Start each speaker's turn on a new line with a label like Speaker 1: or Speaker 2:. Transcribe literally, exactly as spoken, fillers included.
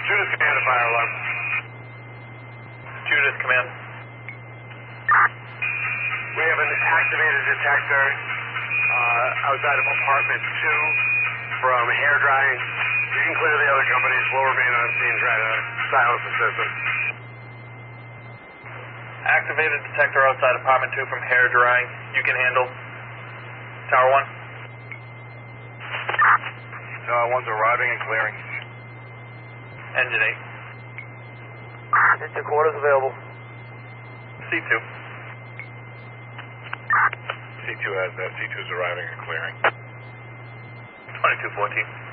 Speaker 1: Judith, command, a fire alarm.
Speaker 2: Judith, command.
Speaker 1: We have an activated detector uh, outside of apartment two from hair drying. You can clear the other companies. We'll remain on scene, try to silence the system.
Speaker 2: Activated detector outside apartment two from hair drying. You can handle. Tower one.
Speaker 1: Tower one's arriving and clearing.
Speaker 2: Engine eight.
Speaker 3: It's your quarters available.
Speaker 2: C two.
Speaker 1: C two has that. C two's arriving and clearing.
Speaker 2: twenty-two fourteen.